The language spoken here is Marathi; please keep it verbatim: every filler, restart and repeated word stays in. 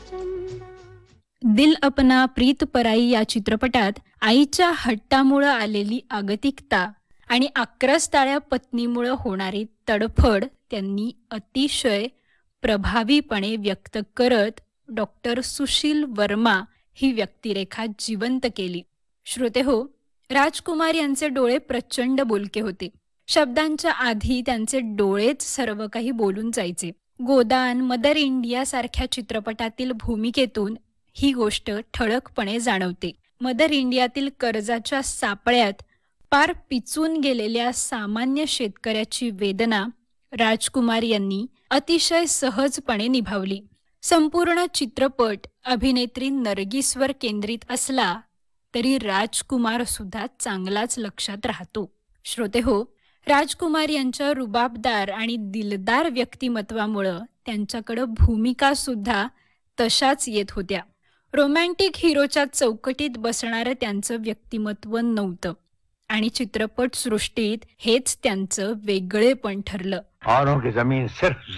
दिल अपना प्रीत पराई या चित्रपटात आईच्या हट्टामुळं आलेली आगतिकता आणि अकराच ताळ्या पत्नीमुळं होणारी तडफड त्यांनी अतिशय प्रभावीपणे व्यक्त करत डॉक्टर सुशील वर्मा ही व्यक्तिरेखा जिवंत केली. श्रोतेहो, राजकुमार यांचे डोळे प्रचंड बोलके होते. शब्दांच्या आधी त्यांचे डोळेच सर्व काही बोलून जायचे. गोदान, मदर इंडिया सारख्या चित्रपटातील भूमिकेतून ही गोष्ट ठळकपणे जाणवते. मदर इंडियातील कर्जाच्या सापळ्यात पार पिचून गेलेल्या सामान्य शेतकऱ्याची वेदना राजकुमार यांनी अतिशय सहजपणे निभावली. संपूर्ण चित्रपट अभिनेत्री नर्गिसवर केंद्रित असला तरी राजकुमार सुद्धा चांगलाच लक्षात राहतो. श्रोतेहो, राजकुमार यांच्या रुबाबदार आणि दिलदार व्यक्तिमत्वामुळं त्यांच्याकडं भूमिका सुद्धा तशाच येत होत्या. रोमॅन्टिक हिरोच्या चौकटीत बसणारं त्यांचं व्यक्तिमत्व नव्हतं आणि चित्रपट सृष्टीत हेच त्यांचं वेगळेपण ठरलं. औरों की जमीन सिर्फ